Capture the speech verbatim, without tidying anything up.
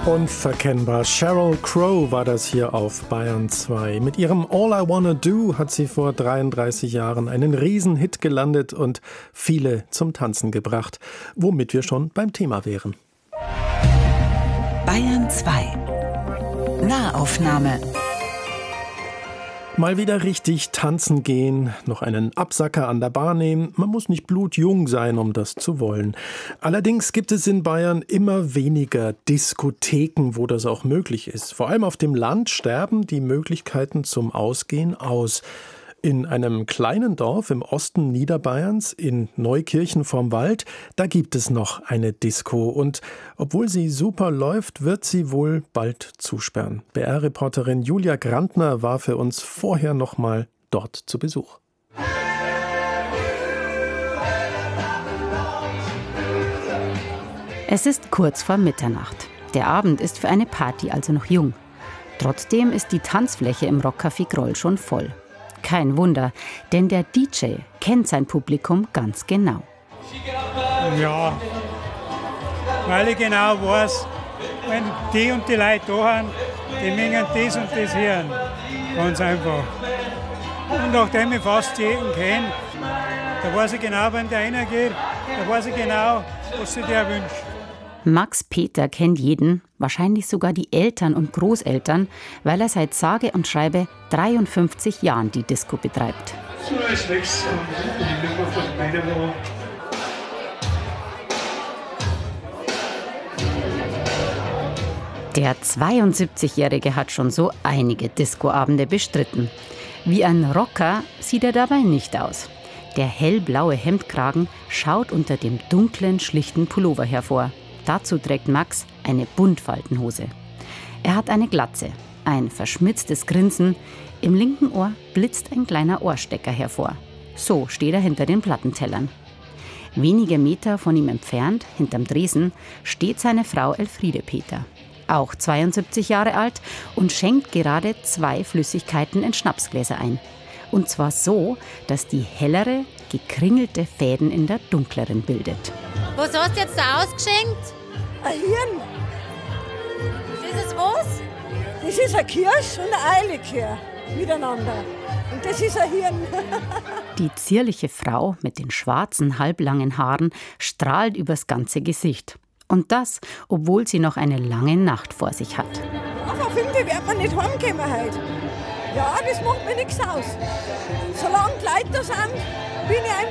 Unverkennbar. Sheryl Crow war das hier auf Bayern zwei. Mit ihrem All I Wanna Do hat sie vor dreiunddreißig Jahren einen Riesenhit gelandet und viele zum Tanzen gebracht, womit wir schon beim Thema wären. Bayern zwei. Nahaufnahme. Mal wieder richtig tanzen gehen, noch einen Absacker an der Bar nehmen. Man muss nicht blutjung sein, um das zu wollen. Allerdings gibt es in Bayern immer weniger Diskotheken, wo das auch möglich ist. Vor allem auf dem Land sterben die Möglichkeiten zum Ausgehen aus. In einem kleinen Dorf im Osten Niederbayerns, in Neukirchen vorm Wald, da gibt es noch eine Disco. Und obwohl sie super läuft, wird sie wohl bald zusperren. B R-Reporterin Julia Grantner war für uns vorher noch mal dort zu Besuch. Es ist kurz vor Mitternacht. Der Abend ist für eine Party also noch jung. Trotzdem ist die Tanzfläche im Rockcafé Groll schon voll. Kein Wunder, denn der D J kennt sein Publikum ganz genau. Ja, weil ich genau weiß, wenn die und die Leute da sind, die mengen das und das hören. Ganz einfach. Und nachdem ich fast jeden kenne, da weiß ich genau, wenn der einer geht, da weiß ich genau, was sich der wünscht. Max Peter kennt jeden, wahrscheinlich sogar die Eltern und Großeltern, weil er seit sage und schreibe dreiundfünfzig Jahren die Disco betreibt. So ist nichts. Der zweiundsiebzigjährige hat schon so einige Discoabende bestritten. Wie ein Rocker sieht er dabei nicht aus. Der hellblaue Hemdkragen schaut unter dem dunklen, schlichten Pullover hervor. Dazu trägt Max eine Buntfaltenhose. Er hat eine Glatze, ein verschmitztes Grinsen. Im linken Ohr blitzt ein kleiner Ohrstecker hervor. So steht er hinter den Plattentellern. Wenige Meter von ihm entfernt, hinterm Dresen, steht seine Frau Elfriede Peter. Auch zweiundsiebzig Jahre alt und schenkt gerade zwei Flüssigkeiten in Schnapsgläser ein. Und zwar so, dass die hellere, gekringelte Fäden in der dunkleren bildet. Was hast du jetzt da ausgeschenkt? Ein Hirn. Das ist was? Das ist ein Kirsch und ein Eierlikör miteinander. Und das ist ein Hirn. Die zierliche Frau mit den schwarzen, halblangen Haaren strahlt übers ganze Gesicht. Und das, obwohl sie noch eine lange Nacht vor sich hat. Ach, auf fünf wird man nicht heimkommen heute. Ja, das macht mir nichts aus. Solange die Leute da sind, bin ich einfach